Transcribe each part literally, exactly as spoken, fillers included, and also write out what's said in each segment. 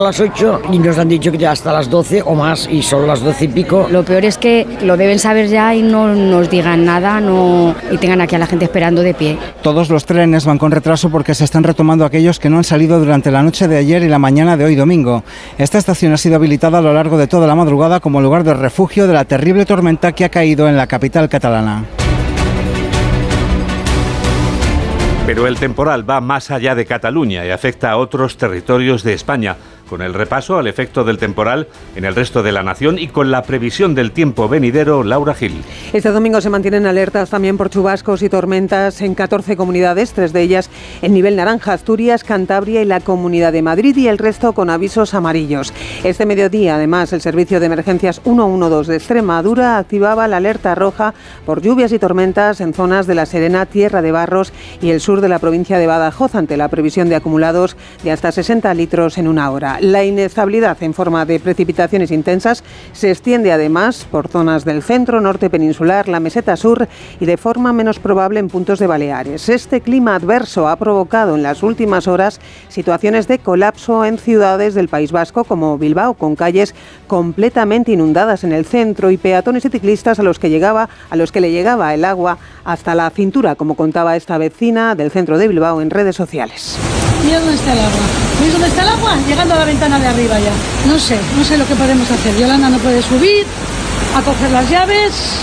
A las ocho y nos han dicho que ya hasta las doce o más y son las doce y pico. Lo peor es que lo deben saber ya y no nos digan nada no y tengan aquí a la gente esperando de pie. Todos los trenes van con retraso porque se están retomando aquellos que no han salido durante la noche de ayer y la mañana de hoy domingo. Esta estación ha sido habilitada a lo largo de toda la madrugada como lugar de refugio de la terrible tormenta que ha caído en la capital catalana. Pero el temporal va más allá de Cataluña y afecta a otros territorios de España, con el repaso al efecto del temporal en el resto de la nación y con la previsión del tiempo venidero. Laura Gil. Este domingo se mantienen alertas también por chubascos y tormentas en catorce comunidades, tres de ellas en nivel naranja: Asturias, Cantabria y la Comunidad de Madrid, y el resto con avisos amarillos. Este mediodía, además, el Servicio de Emergencias ciento doce de Extremadura activaba la alerta roja por lluvias y tormentas en zonas de La Serena, Tierra de Barros y el sur de la provincia de Badajoz, ante la previsión de acumulados de hasta sesenta litros en una hora. La inestabilidad en forma de precipitaciones intensas se extiende además por zonas del centro, norte peninsular, la meseta sur y de forma menos probable en puntos de Baleares. Este clima adverso ha provocado en las últimas horas situaciones de colapso en ciudades del País Vasco como Bilbao, con calles completamente inundadas en el centro y peatones y ciclistas a los que llegaba, a los que le llegaba el agua hasta la cintura, como contaba esta vecina del centro de Bilbao en redes sociales. Mira dónde está el agua. ¿Veis dónde está el agua? Llegando a la ventana de arriba ya. No sé, no sé lo que podemos hacer. Yolanda no puede subir a coger las llaves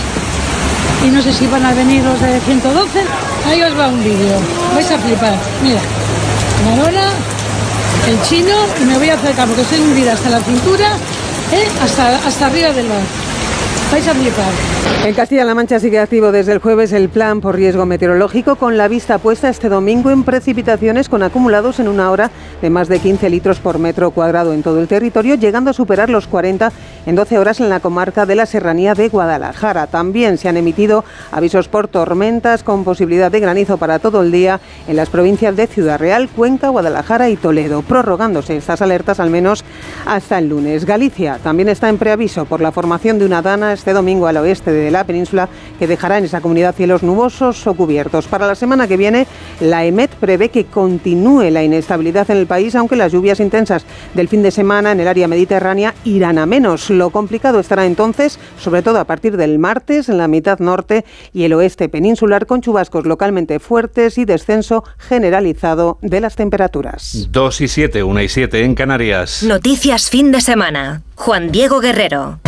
y no sé si van a venir los de ciento doce. Ahí os va un vídeo. Vais a flipar. Mira, Marona, el chino, y me voy a acercar porque estoy hundida hasta la cintura, ¿eh? hasta, hasta arriba del bar. Vais a flipar. En Castilla-La Mancha sigue activo desde el jueves el plan por riesgo meteorológico, con la vista puesta este domingo en precipitaciones con acumulados en una hora de más de quince litros por metro cuadrado en todo el territorio, llegando a superar los cuarenta en doce horas en la comarca de la Serranía de Guadalajara. También se han emitido avisos por tormentas con posibilidad de granizo para todo el día en las provincias de Ciudad Real, Cuenca, Guadalajara y Toledo, prorrogándose estas alertas al menos hasta el lunes. Galicia también está en preaviso por la formación de una dana este domingo al oeste de la península, que dejará en esa comunidad cielos nubosos o cubiertos. Para la semana que viene, la EMET prevé que continúe la inestabilidad en el país, aunque las lluvias intensas del fin de semana en el área mediterránea irán a menos. Lo complicado estará entonces, sobre todo a partir del martes, en la mitad norte y el oeste peninsular, con chubascos localmente fuertes y descenso generalizado de las temperaturas. dos y siete, una y siete en Canarias. Noticias fin de semana. Juan Diego Guerrero.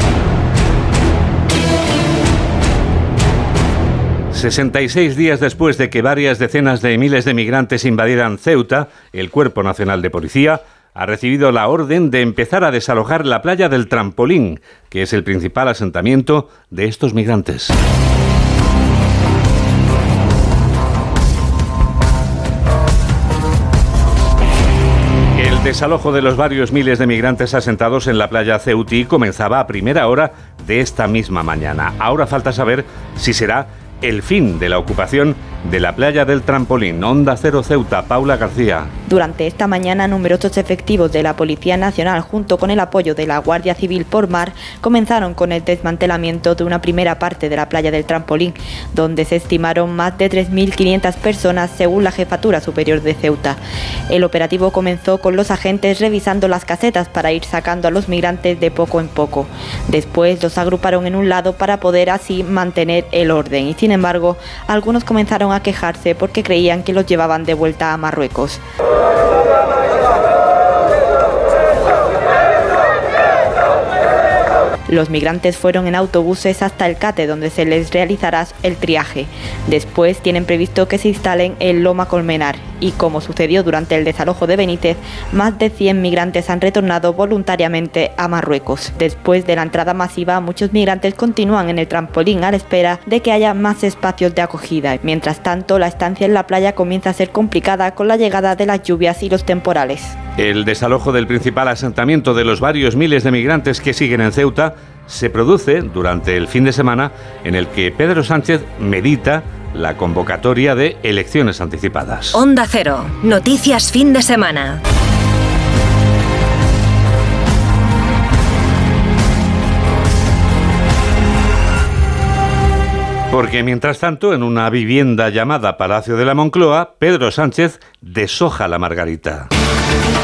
sesenta y seis días después de que varias decenas de miles de migrantes invadieran Ceuta, el Cuerpo Nacional de Policía ha recibido la orden de empezar a desalojar la playa del Trampolín, que es el principal asentamiento de estos migrantes. El desalojo de los varios miles de migrantes asentados en la playa ceutí comenzaba a primera hora de esta misma mañana. Ahora falta saber si será el fin de la ocupación de la playa del Trampolín. Onda Cero Ceuta, Paula García. Durante esta mañana, numerosos efectivos de la Policía Nacional, junto con el apoyo de la Guardia Civil por mar, comenzaron con el desmantelamiento de una primera parte de la playa del Trampolín, donde se estimaron más de tres mil quinientas personas, según la Jefatura Superior de Ceuta. El operativo comenzó con los agentes revisando las casetas para ir sacando a los migrantes de poco en poco. Después los agruparon en un lado para poder así mantener el orden, y sin embargo, algunos comenzaron a quejarse porque creían que los llevaban de vuelta a Marruecos. Los migrantes fueron en autobuses hasta el Cate, donde se les realizará el triaje. Después tienen previsto que se instalen en Loma Colmenar. Y como sucedió durante el desalojo de Benítez, más de cien migrantes han retornado voluntariamente a Marruecos. Después de la entrada masiva, muchos migrantes continúan en el Trampolín a la espera de que haya más espacios de acogida. Mientras tanto, la estancia en la playa comienza a ser complicada con la llegada de las lluvias y los temporales. El desalojo del principal asentamiento de los varios miles de migrantes que siguen en Ceuta se produce durante el fin de semana en el que Pedro Sánchez medita la convocatoria de elecciones anticipadas. Onda Cero, noticias fin de semana. Porque mientras tanto, en una vivienda llamada Palacio de la Moncloa, Pedro Sánchez deshoja la margarita.